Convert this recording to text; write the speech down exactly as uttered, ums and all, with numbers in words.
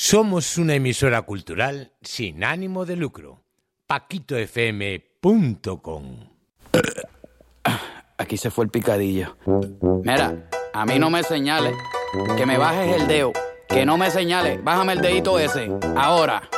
Somos una emisora cultural sin ánimo de lucro. paquito f m punto com. Aquí se fue el picadillo. Mira, a mí no me señales, que me bajes el dedo. Que no me señales, bájame el dedito ese, ahora.